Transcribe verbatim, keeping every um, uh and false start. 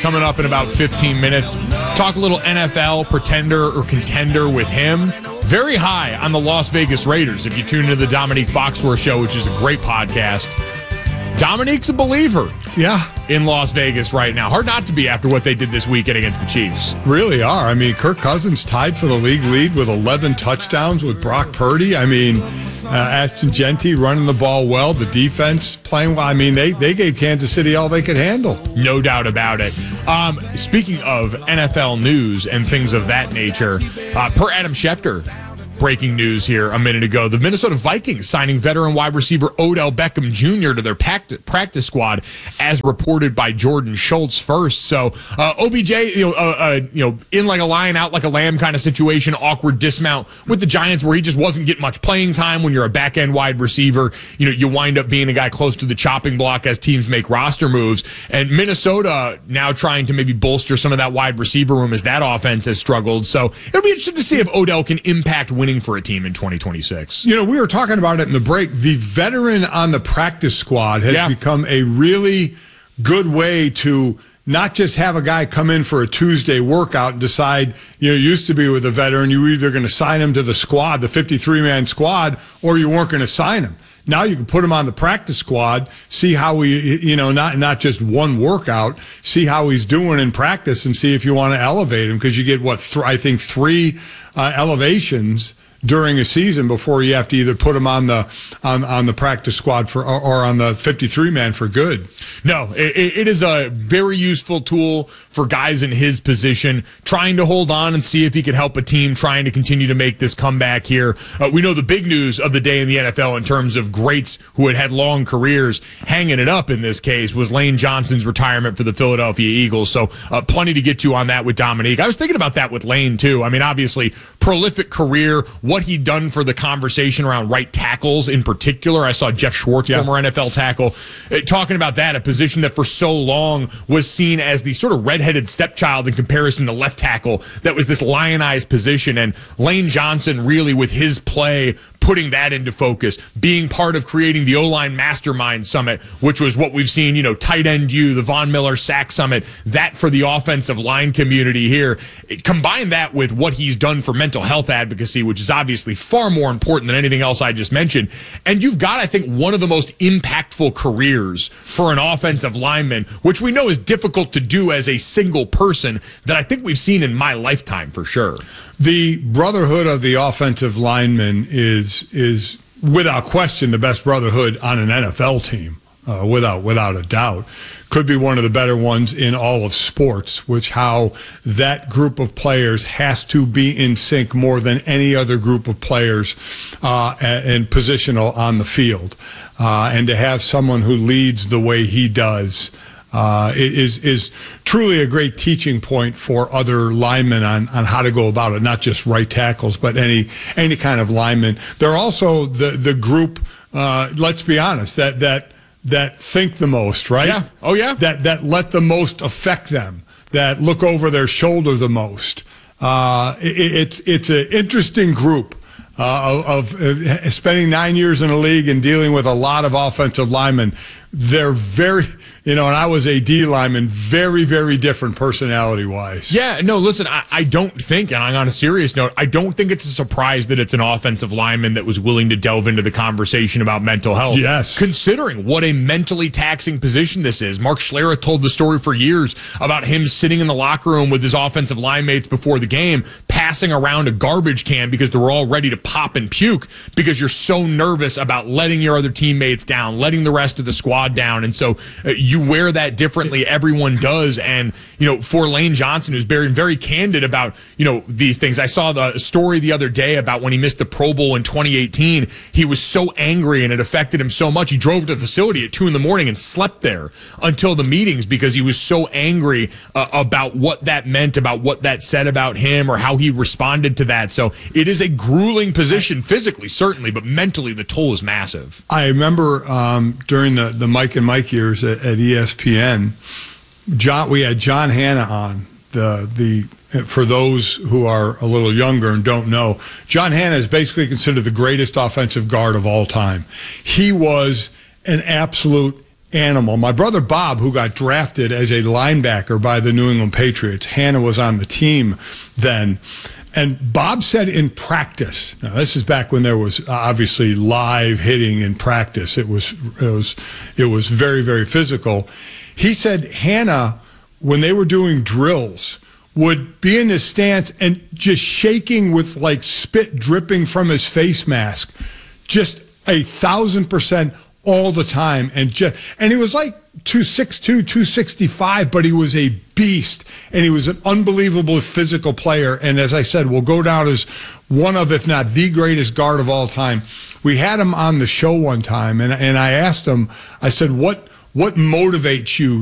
coming up in about fifteen minutes. Talk a little N F L pretender or contender with him. Very high on the Las Vegas Raiders. If you tune into the Dominique Foxworth Show, which is a great podcast, Dominique's a believer. Yeah. In Las Vegas right now. Hard not to be after what they did this weekend against the Chiefs. Really are. I mean, Kirk Cousins tied for the league lead with eleven touchdowns with Brock Purdy. I mean, uh, Ashton Genty running the ball well. The defense playing well. I mean, they, they gave Kansas City all they could handle. No doubt about it. Um, speaking of N F L news and things of that nature, uh, per Adam Schefter, breaking news here a minute ago. The Minnesota Vikings signing veteran wide receiver Odell Beckham Junior to their practice squad, as reported by Jordan Schultz first. So uh, O B J, you know, uh, uh, you know, in like a lion, out like a lamb kind of situation, awkward dismount with the Giants where he just wasn't getting much playing time. When you're a back end wide receiver, you know, you wind up being a guy close to the chopping block as teams make roster moves. And Minnesota now trying to maybe bolster some of that wide receiver room as that offense has struggled. So it'll be interesting to see if Odell can impact winning for a team in twenty twenty-six. You know, we were talking about it in the break. The veteran on the practice squad has yeah. become a really good way to not just have a guy come in for a Tuesday workout and decide, you know, it used to be with a veteran, you were either going to sign him to the squad, the fifty-three man squad, or you weren't going to sign him. Now you can put him on the practice squad, see how he, you know, not not just one workout, see how he's doing in practice and see if you want to elevate him, because you get, what, th- I think three uh, elevations during a season before you have to either put him on the on, on the practice squad for or, or on the fifty-three man for good. No, it, it is a very useful tool for guys in his position trying to hold on and see if he can help a team trying to continue to make this comeback here. Uh, we know the big news of the day in the N F L in terms of greats who had had long careers hanging it up in this case was Lane Johnson's retirement for the Philadelphia Eagles. So uh, plenty to get to on that with Dominique. I was thinking about that with Lane too. I mean, obviously, prolific career, what he'd done for the conversation around right tackles in particular. I saw Jeff Schwartz, yeah. former N F L tackle, uh, talking about that, a position that for so long was seen as the sort of redheaded stepchild in comparison to left tackle that was this lionized position. And Lane Johnson really, with his play, putting that into focus, being part of creating the O-line Mastermind Summit, which was what we've seen, you know, Tight End U, the Von Miller Sack Summit, that for the offensive line community here. Combine that with what he's done for mental health advocacy, which is obviously far more important than anything else I just mentioned. And you've got, I think, one of the most impactful careers for an offensive lineman, which we know is difficult to do as a single person, that I think we've seen in my lifetime for sure. The brotherhood of the offensive lineman is is without question the best brotherhood on an N F L team, uh, without without a doubt. Could be one of the better ones in all of sports, which how that group of players has to be in sync more than any other group of players uh, and positional on the field. Uh, and to have someone who leads the way he does Uh, is is truly a great teaching point for other linemen on, on how to go about it, not just right tackles, but any any kind of lineman. They're also the the group, uh, let's be honest, that that that think the most, right? Yeah. Oh, yeah. That that let the most affect them, that look over their shoulder the most. Uh, it, it's it's an interesting group. Uh, of, of uh, spending nine years in the league and dealing with a lot of offensive linemen. They're very, you know, and I was a D lineman, very, very different personality-wise. Yeah, no, listen, I, I don't think, and on a serious note, I don't think it's a surprise that it's an offensive lineman that was willing to delve into the conversation about mental health. Yes. Considering what a mentally taxing position this is. Mark Schlereth told the story for years about him sitting in the locker room with his offensive line mates before the game, passing around a garbage can because they were all ready to pop and puke because you're so nervous about letting your other teammates down, letting the rest of the squad down. And so uh, you wear that differently. Everyone does. And, you know, for Lane Johnson, who's very, very candid about, you know, these things. I saw the story the other day about when he missed the Pro Bowl in twenty eighteen. He was so angry and it affected him so much. He drove to the facility at two in the morning and slept there until the meetings because he was so angry uh, about what that meant, about what that said about him or how he responded to that. So it is a grueling position physically, certainly, but mentally the toll is massive. I remember um, during the, the Mike and Mike years at, at E S P N, John, we had John Hanna on. The the for those who are a little younger and don't know, John Hanna is basically considered the greatest offensive guard of all time. He was an absolute animal. My brother Bob, who got drafted as a linebacker by the New England Patriots, Hannah was on the team then. And Bob said in practice, now this is back when there was obviously live hitting in practice. It was it was it was very, very physical. He said Hannah, when they were doing drills, would be in his stance and just shaking with like spit dripping from his face mask, just a thousand percent all the time. And just and he was like two sixty-two, two sixty-five, but he was a beast, and he was an unbelievable physical player. And as I said, will go down as one of, if not the greatest guard of all time. We had him on the show one time, and and I asked him, I said, what what motivates you